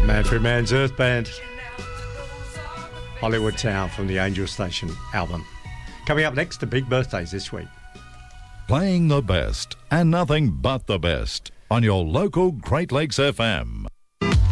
Manfred Mann's Earth Band, Hollywood Town from the Angel Station album. Coming up next, the big birthdays this week. Playing the best and nothing but the best on your local Great Lakes FM.